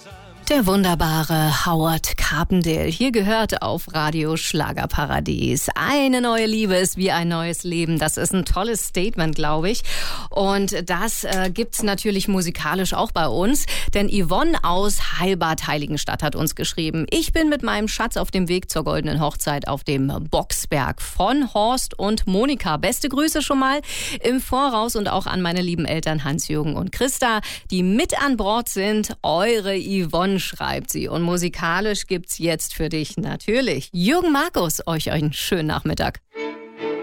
Der wunderbare Howard Carpendale. Hier gehört auf Radio Schlagerparadies. Eine neue Liebe ist wie ein neues Leben. Das ist ein tolles Statement, glaube ich. Und das gibt's natürlich musikalisch auch bei uns. Denn Yvonne aus Heilbad Heiligenstadt hat uns geschrieben: Ich bin mit meinem Schatz auf dem Weg zur goldenen Hochzeit auf dem Boxberg von Horst und Monika. Beste Grüße schon mal im Voraus und auch an meine lieben Eltern Hans-Jürgen und Christa, die mit an Bord sind. Eure Yvonne, schreibt sie. Und musikalisch gibt's jetzt für dich natürlich Jürgen Markus. Euch einen schönen Nachmittag.